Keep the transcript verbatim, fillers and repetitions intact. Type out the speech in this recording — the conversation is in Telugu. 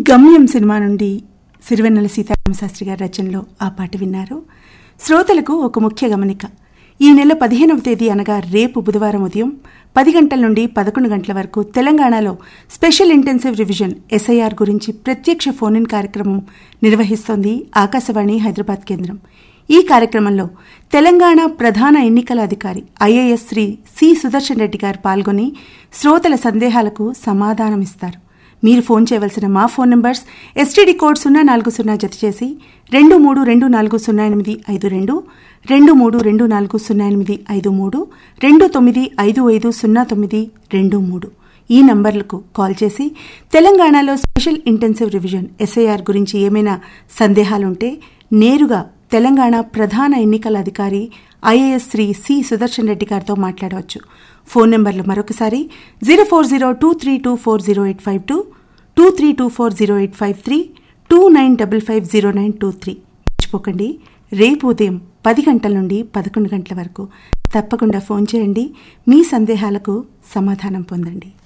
గమ్యం సినిమా నుండి సిరివెన్నెల సీతారామశాస్త్రి గారి రచనలో ఆ పాట విన్నారు. శ్రోతలకు ఒక ముఖ్య గమనిక. ఈ నెల పదిహేనవ తేదీ అనగా రేపు బుధవారం ఉదయం పది గంటల నుండి పదకొండు గంటల వరకు తెలంగాణలో స్పెషల్ ఇంటెన్సివ్ రివిజన్ ఎస్ఐఆర్ గురించి ప్రత్యక్ష ఫోన్ ఇన్ కార్యక్రమం నిర్వహిస్తోంది ఆకాశవాణి హైదరాబాద్ కేంద్రం. ఈ కార్యక్రమంలో తెలంగాణ ప్రధాన ఎన్నికల అధికారి ఐఏఎస్ శ్రీ సి సుదర్శన్ రెడ్డి గారు పాల్గొని శ్రోతల సందేహాలకు సమాధానమిస్తారు. మీరు ఫోన్ చేయవలసిన మా ఫోన్ నంబర్స్ ఎస్టీడీ కోడ్ సున్నా నాలుగు సున్నా జత చేసి రెండు మూడు రెండు నాలుగు సున్నా ఎనిమిది ఐదు రెండు రెండు మూడు రెండు నాలుగు సున్నా ఎనిమిది ఐదు మూడు రెండు తొమ్మిది ఐదు ఐదు సున్నా తొమ్మిది రెండు మూడు ఈ నంబర్లకు కాల్ చేసి తెలంగాణలో స్పెషల్ ఇంటెన్సివ్ రివిజన్ ఎస్ఐఆర్ గురించి ఏమైనా సందేహాలుంటే నేరుగా తెలంగాణ ప్రధాన ఎన్నికల అధికారి ఐఏఎస్ శ్రీ సి సుదర్శన్ రెడ్డి గారితో మాట్లాడవచ్చు. ఫోన్ నెంబర్లు మరొకసారి zero four zero two three two four zero eight five two two three two four zero eight five three two nine double five zero nine two three. మర్చిపోకండి, రేపు ఉదయం పది గంటల నుండి పదకొండు గంటల వరకు తప్పకుండా ఫోన్ చేయండి. మీ సందేహాలకు సమాధానం పొందండి.